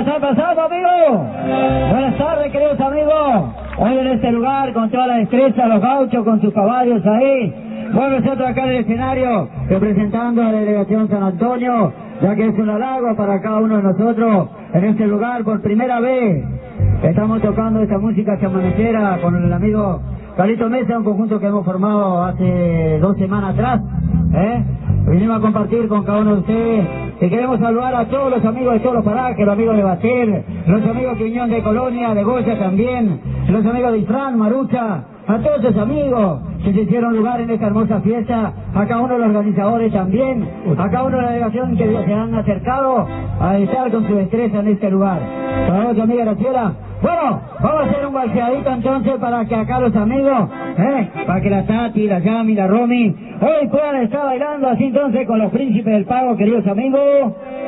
está pasando, amigos? Buenas tardes, queridos amigos. Hoy en este lugar, con toda la destreza, los gauchos con sus caballos ahí. Bueno, nosotros acá en el escenario, representando a la delegación San Antonio, ya que es un halago para cada uno de nosotros en este lugar por primera vez. Estamos tocando esta música chamanecera con el amigo Carlito Mesa, un conjunto que hemos formado hace 2 semanas atrás. Vinimos a compartir con cada uno de ustedes y queremos saludar a todos los amigos de todos los parajes, los amigos de Batel, los amigos que vinieron de Colonia, de Goya también, los amigos de Ifrán, Marucha, a todos esos amigos que se hicieron lugar en esta hermosa fiesta, a cada uno de los organizadores también, a cada uno de la delegación que se han acercado a estar con su destreza en este lugar. Para nuestra amiga Graciela. Bueno, vamos a hacer un balseadito entonces para que acá los amigos, para que la Tati, la Yami, la Romy, hoy puedan estar bailando así entonces con los príncipes del pago, queridos amigos.